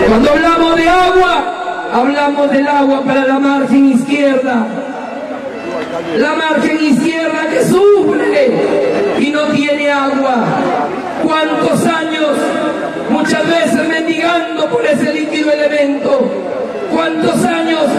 Cuando hablamos de agua, hablamos del agua para la margen izquierda. La margen izquierda que sufre y no tiene agua. ¿Cuántos años? Muchas veces mendigando por ese líquido elemento. ¿Cuántos años